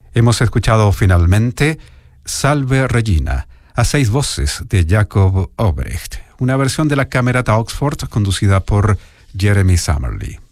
Hemos escuchado finalmente Salve Regina, a 6 voces de Jacob Obrecht, una versión de la Camerata Oxford conducida por Jeremy Summerly.